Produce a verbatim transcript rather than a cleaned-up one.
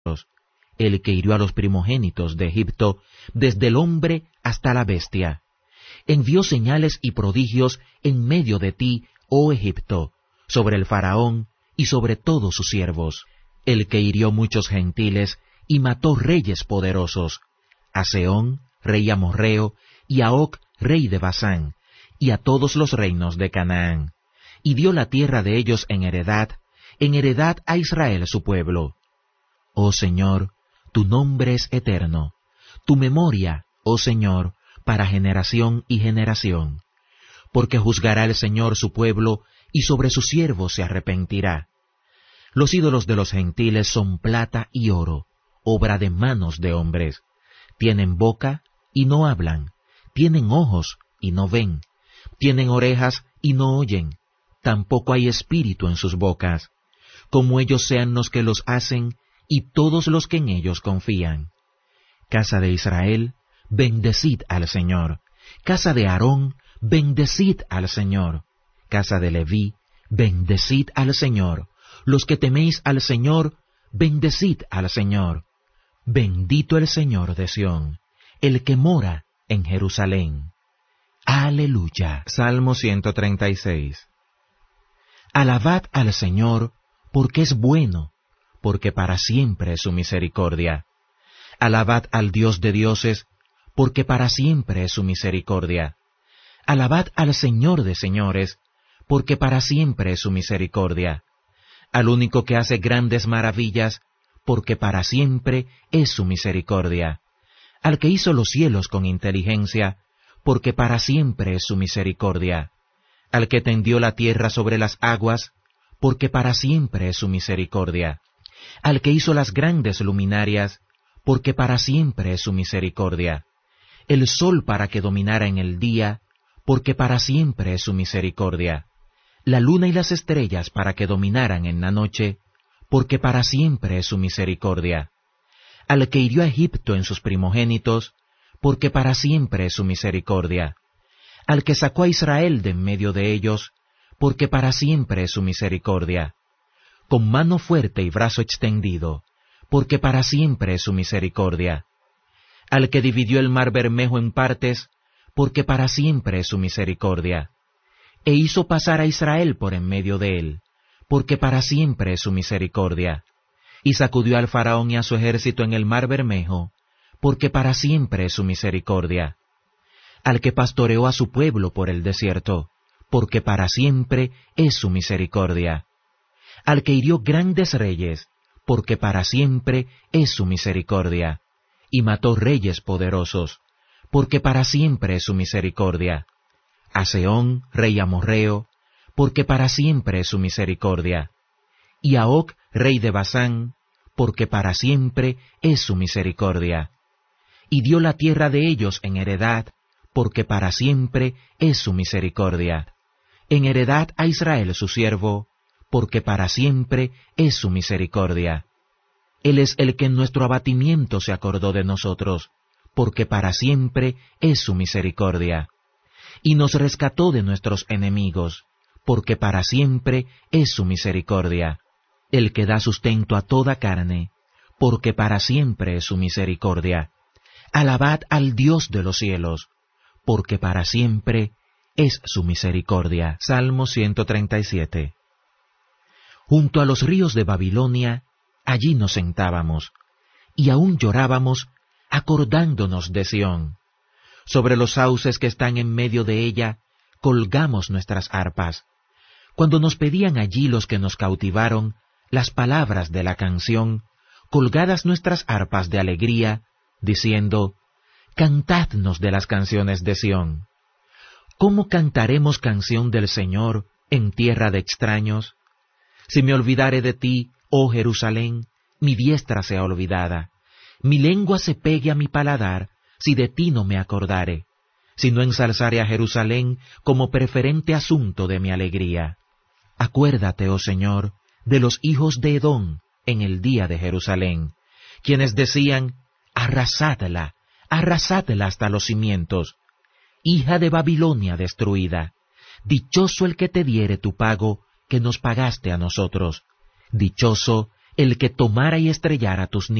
el que hirió a los primogénitos de Egipto, desde el hombre hasta la bestia. Envió señales y prodigios en medio de ti, oh Egipto, sobre el faraón y sobre todos sus siervos, el que hirió muchos gentiles y mató reyes poderosos, a Sehón, rey amorreo, y a Og, rey de Basán, y a todos los reinos de Canaán, y dio la tierra de ellos en heredad, en heredad a Israel su pueblo. Oh Señor, tu nombre es eterno, tu memoria, oh Señor, para generación y generación. Porque juzgará el Señor su pueblo, y sobre sus siervos se arrepentirá. Los ídolos de los gentiles son plata y oro, obra de manos de hombres. Tienen boca y no hablan, tienen ojos y no ven, tienen orejas y no oyen, tampoco hay espíritu en sus bocas. Como ellos sean los que los hacen, y todos los que en ellos confían. Casa de Israel, bendecid al Señor. Casa de Aarón, bendecid al Señor. Casa de Leví, bendecid al Señor. Los que teméis al Señor, bendecid al Señor. Bendito el Señor de Sión, el que mora en Jerusalén. Aleluya. Salmo ciento treinta y seis. Alabad al Señor, porque es bueno, porque para siempre es su misericordia. Alabad al Dios de dioses, porque para siempre es su misericordia. Alabad al Señor de señores, porque para siempre es su misericordia. Al único que hace grandes maravillas, porque para siempre es su misericordia. Al que hizo los cielos con inteligencia, porque para siempre es su misericordia. Al que tendió la tierra sobre las aguas, porque para siempre es su misericordia. Al que hizo las grandes luminarias, porque para siempre es su misericordia. El sol para que dominara en el día, porque para siempre es su misericordia. La luna y las estrellas para que dominaran en la noche, porque para siempre es su misericordia. Al que hirió a Egipto en sus primogénitos, porque para siempre es su misericordia. Al que sacó a Israel de en medio de ellos, porque para siempre es su misericordia. Con mano fuerte y brazo extendido, porque para siempre es su misericordia. Al que dividió el mar Bermejo en partes, porque para siempre es su misericordia. E hizo pasar a Israel por en medio de él, porque para siempre es su misericordia. Y sacudió al faraón y a su ejército en el mar Bermejo, porque para siempre es su misericordia. Al que pastoreó a su pueblo por el desierto, porque para siempre es su misericordia. Al que hirió grandes reyes, porque para siempre es su misericordia. Y mató reyes poderosos, porque para siempre es su misericordia. A Sehón, rey amorreo, porque para siempre es su misericordia. Y a Og, rey de Basán, porque para siempre es su misericordia. Y dio la tierra de ellos en heredad, porque para siempre es su misericordia. En heredad a Israel su siervo, porque para siempre es su misericordia. Él es el que en nuestro abatimiento se acordó de nosotros, porque para siempre es su misericordia. Y nos rescató de nuestros enemigos, porque para siempre es su misericordia. El que da sustento a toda carne, porque para siempre es su misericordia. Alabad al Dios de los cielos, porque para siempre es su misericordia. Salmo ciento treinta y siete. Junto a los ríos de Babilonia, allí nos sentábamos, y aún llorábamos, acordándonos de Sión. Sobre los sauces que están en medio de ella, colgamos nuestras arpas. Cuando nos pedían allí los que nos cautivaron las palabras de la canción, colgadas nuestras arpas de alegría, diciendo, cantadnos de las canciones de Sión. ¿Cómo cantaremos canción del Señor en tierra de extraños? Si me olvidare de ti, oh Jerusalén, mi diestra sea olvidada. Mi lengua se pegue a mi paladar, si de ti no me acordare. Si no ensalzare a Jerusalén como preferente asunto de mi alegría. Acuérdate, oh Señor, de los hijos de Edom en el día de Jerusalén, quienes decían, arrasadla, arrasadla hasta los cimientos. Hija de Babilonia destruida, dichoso el que te diere tu pago, que nos pagaste a nosotros. Dichoso el que tomara y estrellara tus